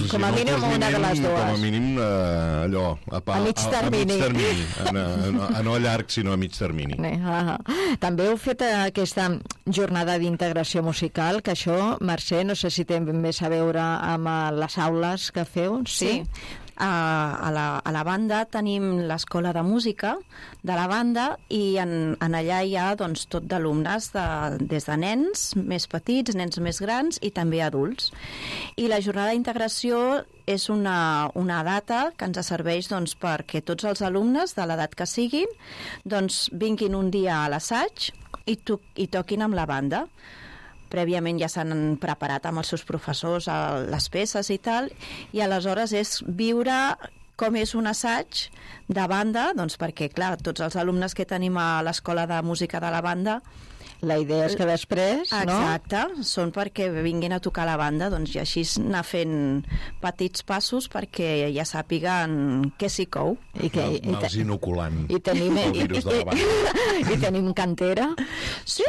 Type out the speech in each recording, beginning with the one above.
Com a mínim una de les dues. Com a mínim allò, a mig termini. No a llarg, sinó a mig termini. També heu fet aquesta jornada d'integració musical, que això, Mercè, no sé si té més a veure amb les aules que feu. Sí. A la banda tenim l'escola de música de la banda i en allà hi ha doncs, tot d'alumnes des de nens més petits, nens més grans i també adults. I la jornada d'integració és una data que ens serveix doncs, perquè tots els alumnes de l'edat que siguin doncs, vinguin un dia a l'assaig i toquin amb la banda. Prèviament ja s'han preparat amb els seus professors les peces i tal, i aleshores és viure com és un assaig de banda, doncs perquè, clar, tots els alumnes que tenim a l'escola de música de la banda, la idea és que després, exacte, són perquè vinguin a tocar la banda, doncs i així anar fent petits passos perquè ja sàpiguen què s'hi cou. Mals inoculant el virus de la banda. I tenim cantera? Sí.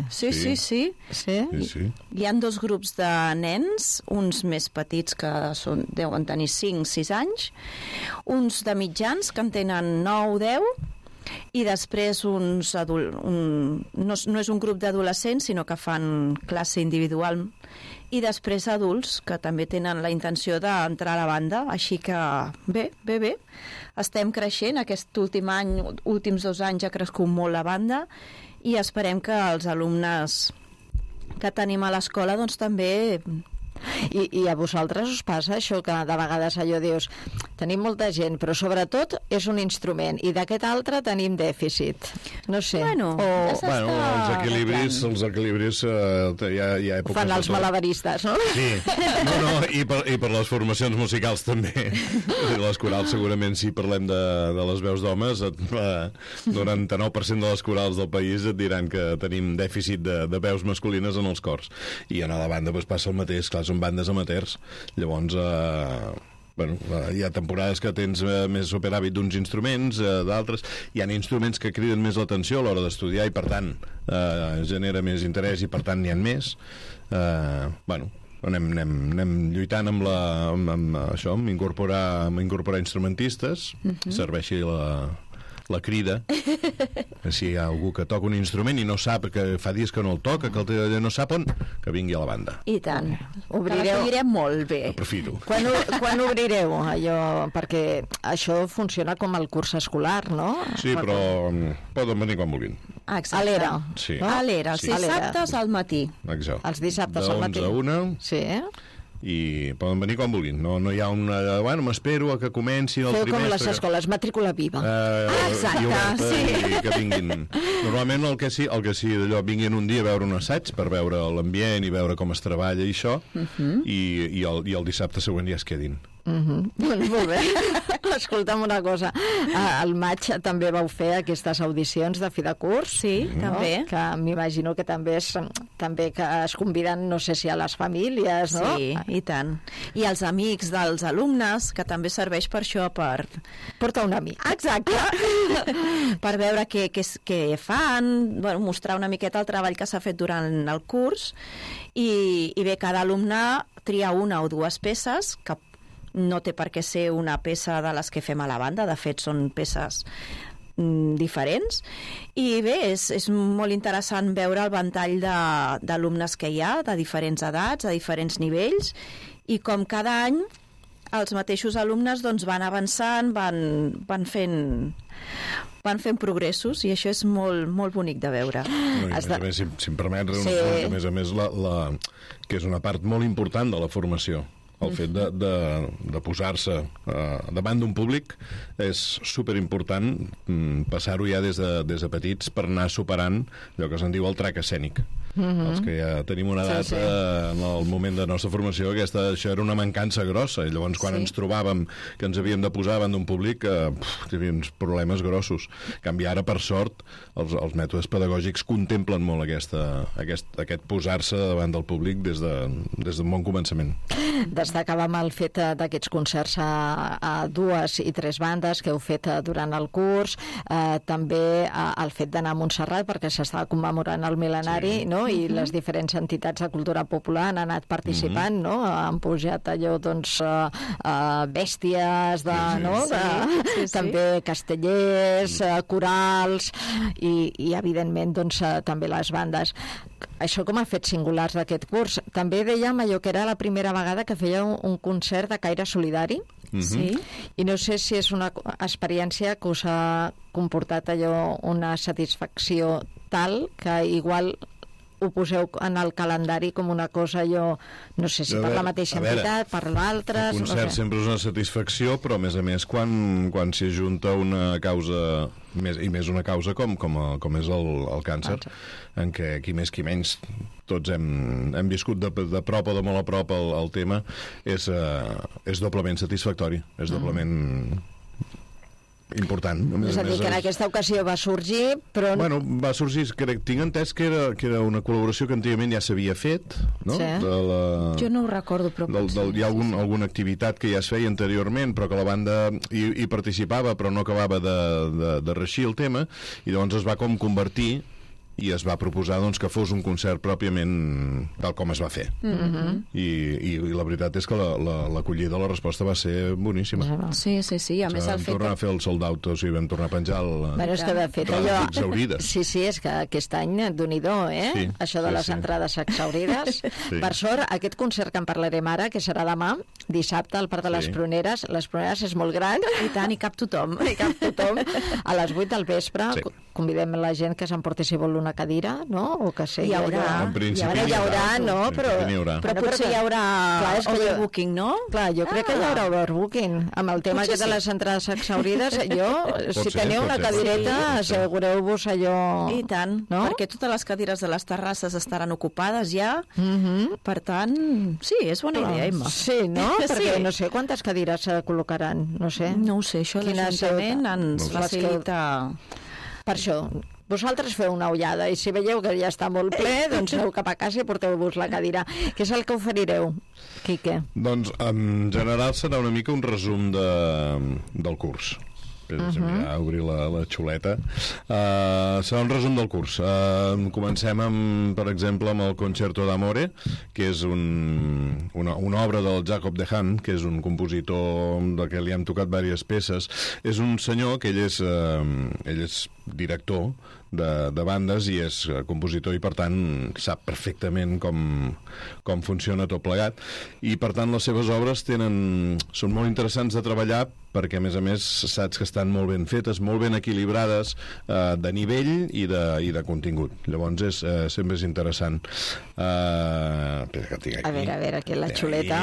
Hi ha 2 grups de nens, uns més petits que deuen tenir 5-6 anys, uns de mitjans que en tenen 9-10, i després no és un grup d'adolescents, sinó que fan classe individual, i després adults que també tenen la intenció d'entrar a la banda, així que bé, estem creixent. Aquest últims 2 anys ha crescut molt la banda i esperem que els alumnes que tenim a l'escola doncs també... I a vosaltres us passa això que de vegades allò dius, tenim molta gent, però sobretot és un instrument, i d'aquest altre tenim dèficit, no sé. Els equilibris hi ha èpoques... Fan els malabaristes, no? Sí, i per les formacions musicals també. Les corals segurament, si parlem de les veus d'homes, 99% de les corals del país et diran que tenim dèficit de veus masculines en els cors, i a la banda passa el mateix, clar, són bandes amateurs. Llavors hi ha temporades que tens més superàvit d'uns instruments, d'altres hi ha instruments que criden més l'atenció a l'hora d'estudiar i per tant genera més interès i per tant n'hi ha més. Anem lluitant amb això, amb incorporar instrumentistes, serveixi la crida, si hi ha algú que toca un instrument i no sap, que fa dies que no el toca, que no sap on, que vingui a la banda. I tant, obrirem molt bé. Aprofito. Quan obrireu allò? Perquè això funciona com el curs escolar, no? Sí, però poden venir quan vulguin. Exacte. A l'era. Sí. A l'era, els dissabtes al matí. Exacte. Els dissabtes al matí. De 11 a 1. Sí, i poden venir quan vulguin, no hi ha m'espero a que comenci el trimestre. Feu com les escoles, matrícula viva. Exacte, i que vinguin. Normalment el que sí d'allò, vinguin un dia a veure un assaig per veure l'ambient i veure com es treballa i això, i el dissabte següent ja es quedin. Doncs molt bé. Escolta'm una cosa, al maig també vau fer aquestes audicions de fi de curs, sí, també, que m'imagino que també que es conviden, no sé si a les famílies, no? Sí, i tant, i els amics dels alumnes, que també serveix per això, per portar un amic, exacte, per veure què fan, mostrar una miqueta el treball que s'ha fet durant el curs, i bé, cada alumne tria 1 o 2 peces que no té per què ser una peça de les que fem a la banda, de fet són peces diferents, i bé, és molt interessant veure el ventall d'alumnes que hi ha, de diferents edats, de diferents nivells, i com cada any els mateixos alumnes doncs, van avançant, van fent progressos, i això és molt, molt bonic de veure. Si em permets, a més que és una part molt important de la formació. El fet de posar-se davant d'un públic és superimportant, passar-ho ja des de petits per anar superant allò que se'n diu el trac escènic. Els que ja tenim una edat, en el moment de la nostra formació, això era una mancança grossa, i llavors quan ens trobàvem que ens havíem de posar davant d'un públic, teníem uns problemes grossos. En canvi, ara, per sort, els mètodes pedagògics contemplen molt aquest posar-se davant del públic des d'un bon començament. Destacàvem el fet d'aquests concerts a 2 i 3 bandes que heu fet durant el curs, també el fet d'anar a Montserrat perquè s'estava commemorant el mil·lenari, no? I les diferents entitats de cultura popular han anat participant, no? Han pujat allò, doncs, bèsties, també castellers, corals i evidentment, doncs, també les bandes. Això com ha fet singulars d'aquest curs. També dèiem allò que era la primera vegada que feia un concert de caire solidari. Sí. I no sé si és una experiència que us ha comportat allò una satisfacció tal que igual ho poseu en el calendari com una cosa, allò, no sé si per la mateixa entitat, per l'altra... El concert sempre és una satisfacció, però a més quan s'hi ajunta una causa, i més una causa com és el càncer, en què qui més qui menys tots hem viscut de prop o de molt a prop el tema, és doblement satisfactori, és doblement important. És a dir, que en aquesta ocasió va sorgir, però... Bueno, va sorgir, tinc entès que era una col·laboració que antigament ja s'havia fet, no? Sí. Jo no ho recordo, però hi ha alguna activitat que ja es feia anteriorment, però que la banda hi participava, però no acabava de reixir el tema, i llavors es va com convertir i es va proposar doncs, que fos un concert pròpiament tal com es va fer. I la veritat és que l'acollida, la resposta va ser boníssima. Sí, a més el fet... Vam tornar a fer el sold out, o sigui, vam tornar a penjar és que de fet allò... exaurides. Sí, és que aquest any, Déu-n'hi-do, Sí, això de les entrades exaurides. Per sort, aquest concert que en parlarem ara, que serà demà, dissabte, al Parc de les Pruneres és molt gran. I tant, i cap tothom. A les 8 del vespre convidem la gent que s'emporti, si vol, una cadira, no? O que sigui, hi haurà. En principi hi haurà, no? Però potser hi haurà overbooking, no? Clar, jo crec que hi haurà overbooking. Amb el tema de les entrades exaurides, si teniu una cadireta, assegureu-vos allò... I tant, perquè totes les cadires de les terrasses estaran ocupades ja. Per tant, sí, és bona idea, Imma. Sí, no? Perquè no sé quantes cadires se col·locaran, no sé. No ho sé, això l'Ajuntament ens facilita... Per això, vosaltres feu una ullada i si veieu que ja està molt ple, doncs aneu cap a casa i porteu-vos la cadira. Què és el que oferireu, Quique? Doncs, en general, serà una mica un resum del curs. Ja obrir la xuleta. Serà un resum del curs. Comencem, per exemple, amb el Concerto d'Amore, que és una obra del Jacob de Haan, que és un compositor de què li hem tocat diverses peces. És un senyor que ell és director de bandes i és compositor i per tant sap perfectament com funciona tot plegat i per tant les seves obres són molt interessants de treballar perquè a més saps que estan molt ben fetes, molt ben equilibrades de nivell i de contingut. Llavors sempre és interessant. A veure, aquí la xuleta.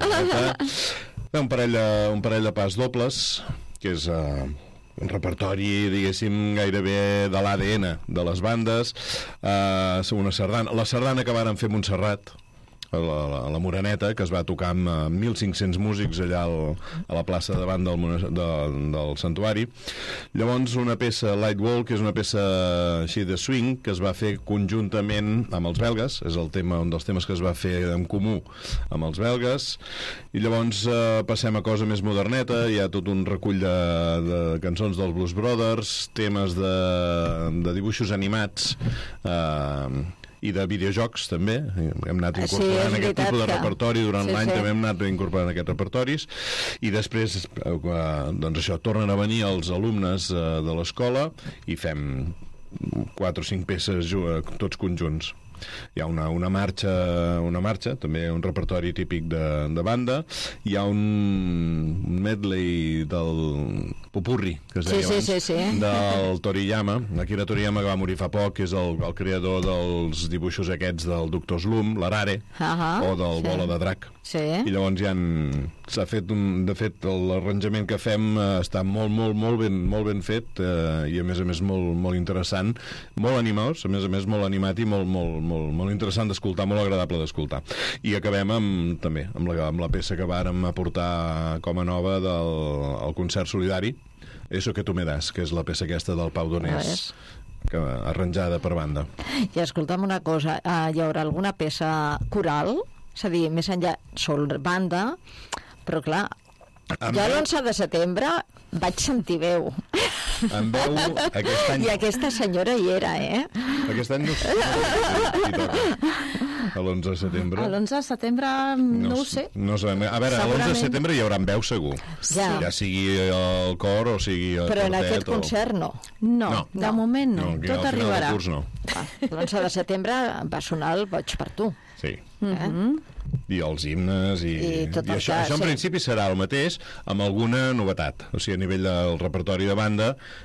Un parell de pas dobles que és un repertori, diguéssim, gairebé de l'ADN de les bandes, una sardana. La sardana que varen fer Montserrat, a la Moreneta, que es va tocar amb 1.500 músics allà a la plaça davant del santuari. Llavors una peça, Light Wall, que és una peça així de swing, que es va fer conjuntament amb els belgues, és un dels temes que es va fer en comú amb els belgues, i llavors passem a cosa més moderneta, hi ha tot un recull de cançons dels Blues Brothers, temes de dibuixos animats, i de videojocs també, hem anat incorporant aquest tipus de repertori durant l'any, també hem anat incorporant aquests repertoris i després doncs això, tornen a venir els alumnes de l'escola i fem 4 o 5 peces tots conjunts. Hi ha una marxa, també un repertori típic de banda, hi ha un medley del Popurri, que es deia abans, del Toriyama. Akira Toriyama, que va morir fa poc, que és el creador dels dibuixos aquests del Doctor Slump, l'Arare, o del Bola de Drac. I llavors s'ha fet, de fet, l'arranjament que fem està molt ben fet i a més molt interessant, molt animós, a més molt animat i molt interessant d'escoltar, molt agradable d'escoltar. I acabem també amb la peça que vàrem aportar com a nova del concert solidari, Eso que tu me das, que és la peça aquesta del Pau Donés, arranjada per banda. I escolta'm una cosa, hi haurà alguna peça coral? És a dir, més enllà, sol banda, però clar, jo l'11 de setembre vaig sentir veu. En veu, aquest any... I aquesta senyora hi era, Aquest any no sé si toca. A l'11 de setembre... A l'11 de setembre no ho sé. No sabem. A veure, a l'11 de setembre hi haurà veu segur. Ja sigui el cor o sigui el però quartet. en aquest concert no. No, de moment no. Tot arribarà. L'11 de setembre va sonar el Boig per tu. Sí. I els himnes i això en principi serà el mateix amb alguna novetat, o sigui, a nivell del repertori de banda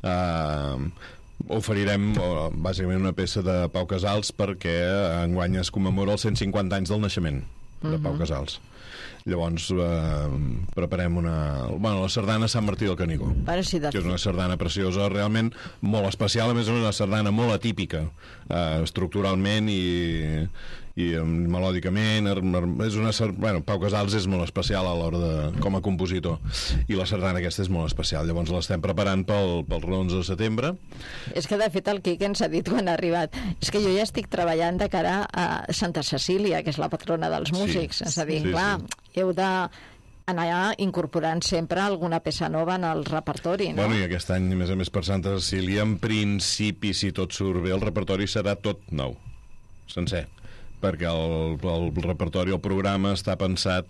oferirem bàsicament una peça de Pau Casals perquè enguany es commemora els 150 anys del naixement de Pau Casals. Llavors preparem la sardana Sant Martí del Canigó, que és una sardana preciosa, realment molt especial, a més és una sardana molt atípica estructuralment i melòdicament. Pau Casals és molt especial a l'hora com a compositor, i la sardana aquesta és molt especial. Llavors l'estem preparant pel 11 de setembre. És que de fet el Quique ens ha dit quan ha arribat, és que jo ja estic treballant de cara a Santa Cecília, que és la patrona dels músics. És a dir, clar, heu d'anar incorporant sempre alguna peça nova en el repertori, no? Bueno, i aquest any, a més per Santa Cecília, en principi, si tot surt bé, el repertori serà tot nou, sencer, perquè el repertori, el programa està pensat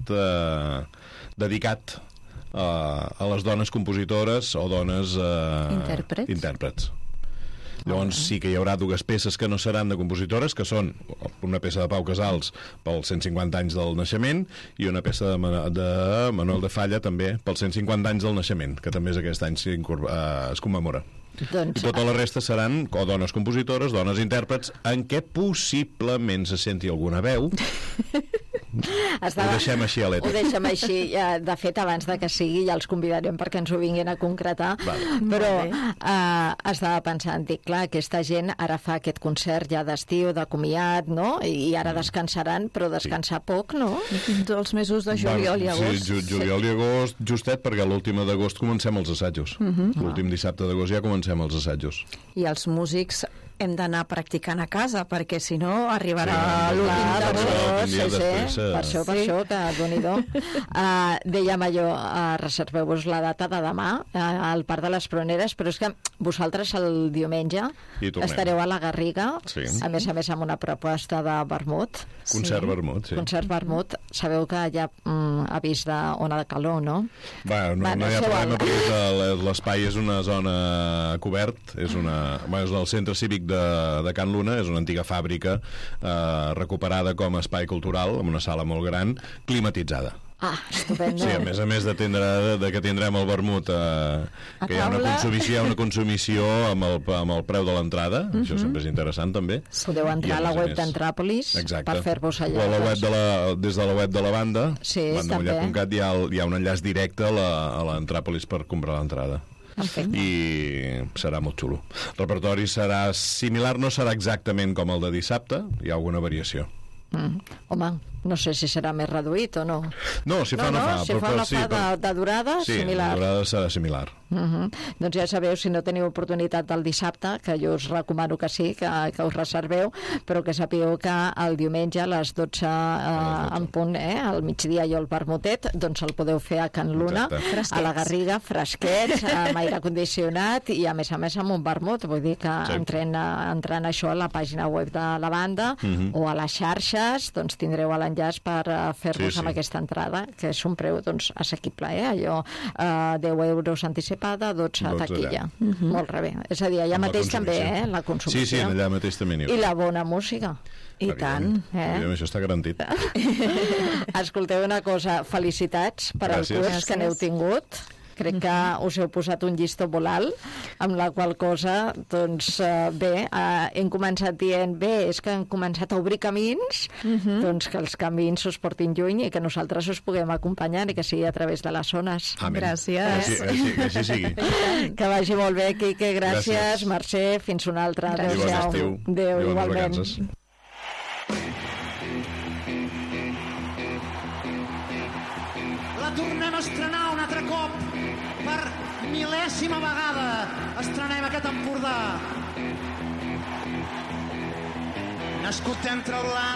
dedicat a les dones compositores o dones intèrprets. Llavors sí que hi haurà dues peces que no seran de compositores, que són una peça de Pau Casals pels 150 anys del naixement i una peça de Manuel de Falla també pels 150 anys del naixement, que també és aquest any es commemora. I tota la resta seran o dones compositores, dones intèrprets, en què possiblement se senti alguna veu. Ho deixem així a l'èter. Ho deixem així. De fet, abans de que sigui, ja els convidarem perquè ens ho vinguin a concretar. Però estava pensant, dic, clar, aquesta gent ara fa aquest concert ja d'estiu, de comiat, no? I ara descansaran, però descansar poc, no? Els mesos de juliol i agost. Sí, juliol i agost, justet, perquè l'última d'agost comencem els assajos. L'últim dissabte d'agost ja comencem els assajos. I els músics hem d'anar practicant a casa, perquè si no arribarà l'últim d'agost. Per això, que Déu-n'hi-do. Dèiem allò, reserveu-vos la data de demà al Parc de les Pruneres, però és que vosaltres el diumenge estareu a la Garriga, a més amb una proposta de vermut. Concert vermut, sí. Concert vermut. Sabeu que hi ha avís d'ona de calor, no? No hi ha problema, perquè l'espai és una zona cobert, és el centre cívic de Can Luna, és una antiga fàbrica recuperada com a espai cultural, amb una sala molt gran, climatitzada. Estupendo. Sí, a més de que tindrem el vermut, que hi ha una consumició amb el preu de l'entrada, això sempre és interessant també. Podeu entrar a la web d'Antràpolis per fer-vos allà. Des de la web de la banda, bandamollet.cat, hi ha un enllaç directe a l'Antràpolis per comprar l'entrada. Perfecte. I serà molt xulo. El repertori serà similar, no serà exactament com el de dissabte, hi ha alguna variació. Home, no sé si serà més reduït o no. No, si fa no fa. Si fa no fa de durada, similar. Sí, la durada serà similar. Doncs ja sabeu, si no teniu oportunitat del dissabte, que jo us recomano que sí, que us reserveu, però que sapigueu que el diumenge a les 12 en punt, al migdia i el vermutet, doncs el podeu fer a Can Luna, a la Garriga, fresquets, amb aire condicionat i a més amb un vermut. Vull dir que entrant això a la pàgina web de la banda o a les xarxes, doncs tindreu l'enllaç per fer-vos amb aquesta entrada, que és un preu assequible, allò 10 euros anticipada, 12 a taquilla. Molt bé. És a dir, allà mateix també, la consumició. Sí, allà mateix també n'hi ha. I la bona música. I tant. Això està garantit. Escolteu una cosa, felicitats per al curs que n'heu tingut. Crec que us heu posat un llistó molt alt, amb la qual cosa, doncs, hem començat dient, és que hem començat a obrir camins, doncs que els camins us portin lluny i que nosaltres us puguem acompanyar i que sigui a través de les zones. Amén. Gràcies. Així sigui. Que vagi molt bé, Quique, gràcies. Mercè, fins una altra. Adéu-siau. Adéu, igualment. La tornem a estrenar un altre cop. Per mil·lèsima vegada estrenem aquest Empordà. Nascut entre la